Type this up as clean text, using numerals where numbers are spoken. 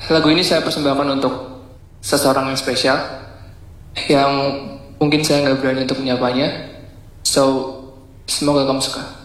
Lagu ini saya persembahkan untuk seseorang yang spesial, yang mungkin saya nggak berani untuk menyapanya. So, semoga kamu suka.